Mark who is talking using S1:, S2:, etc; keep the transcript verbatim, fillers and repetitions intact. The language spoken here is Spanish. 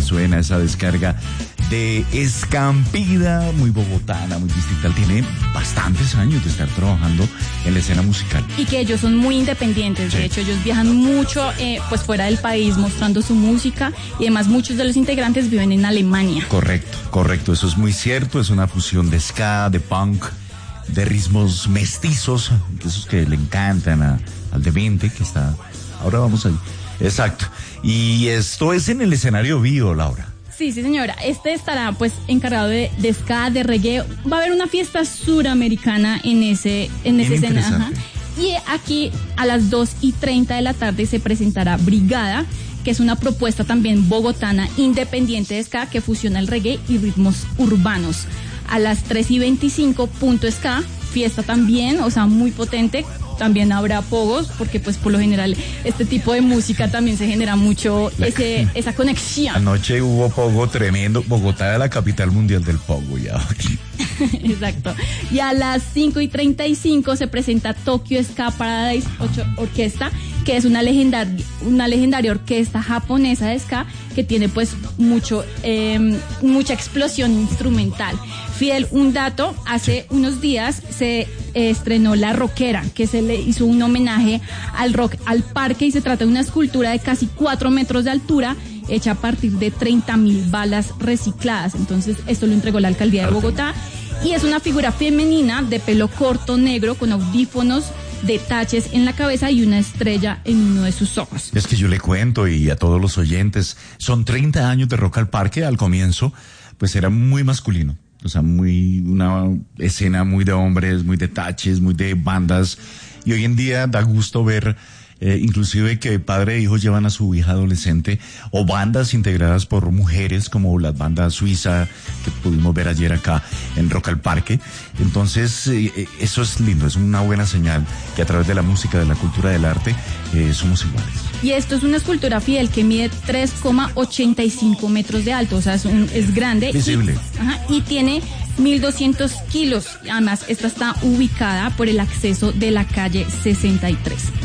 S1: suena esa descarga de Escampida, muy bogotana, muy distrital. Tiene bastantes años de estar trabajando en la escena musical.
S2: Y que ellos son muy independientes.
S1: Sí.
S2: De hecho, ellos viajan mucho eh, pues fuera del país mostrando su música, y además muchos de los integrantes viven en Alemania.
S1: Correcto, correcto, eso es muy cierto. Es una fusión de ska, de punk, de ritmos mestizos, esos que le encantan a, al Demente, que está... Ahora vamos ahí. Exacto. Y esto es en el escenario vivo, Laura.
S2: Sí, sí, señora. Este estará pues encargado de, de ska, de reggae. Va a haber una fiesta suramericana en ese, en ese escenario. Ajá. Y aquí a las dos y treinta de la tarde se presentará Brigada, que es una propuesta también bogotana independiente de ska que fusiona el reggae y ritmos urbanos. A las tres y veinticinco, Punto Ska, fiesta también, o sea, muy potente. También habrá pogos, porque pues por lo general este tipo de música también se genera mucho ese, esa conexión.
S1: Anoche hubo pogo tremendo. Bogotá es la capital mundial del pogo ya.
S2: Exacto. Y a las cinco y treinta y cinco se presenta Tokyo Ska Paradise Orquesta, que es una legendaria, una legendaria orquesta japonesa de ska que tiene pues mucho, eh, mucha explosión instrumental. Fidel, un dato, hace unos días se eh, estrenó La Rockera, que se le hizo un homenaje al rock al parque, y se trata de una escultura de casi cuatro metros de altura, hecha a partir de treinta mil balas recicladas. Entonces esto lo entregó la alcaldía de Bogotá, y es una figura femenina de pelo corto negro con audífonos, detalles en la cabeza y una estrella en uno de sus ojos.
S1: Es que yo le cuento, y a todos los oyentes, son treinta años de Rock al Parque. Al comienzo pues era muy masculino, o sea, muy, una escena muy de hombres, muy de taches, muy de bandas, y hoy en día da gusto ver eh, inclusive que padre e hijo llevan a su hija adolescente, o bandas integradas por mujeres como la banda suiza que pudimos ver ayer acá en Rock al Parque. Entonces eh, eso es lindo, es una buena señal que a través de la música, de la cultura, del arte, eh, somos iguales.
S2: Y esto es una escultura, Fidel, que mide tres coma ochenta y cinco metros de alto, o sea, es, un, es grande.
S1: Visible.
S2: Y, ajá, y tiene mil doscientos kilos. Además, esta está ubicada por el acceso de la calle sesenta y tres.